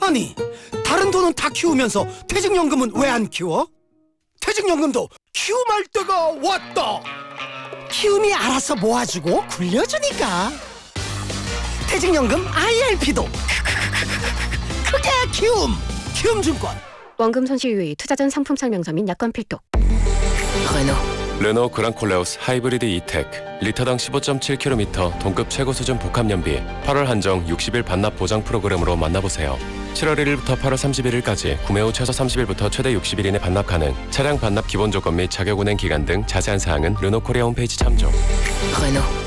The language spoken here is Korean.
아니, 다른 돈은 다 키우면서 퇴직연금은 왜 안 키워? 퇴직연금도 키움할 때가 왔다. 키움이 알아서 모아주고 굴려주니까. 퇴직연금 IRP도 크게 키움. 키움증권. 원금 손실 유의, 투자 전 상품 설명서 및 약관 필독. 르노 그랑콜레오스 하이브리드 E-TEC 리터당 15.7km 동급 최고 수준 복합 연비 8월 한정 60일 반납 보장 프로그램으로 만나보세요. 7월 1일부터 8월 31일까지 구매 후 최소 30일부터 최대 60일 이내 반납 가능. 차량 반납 기본 조건 및 자격 운행 기간 등 자세한 사항은 르노 코리아 홈페이지 참조.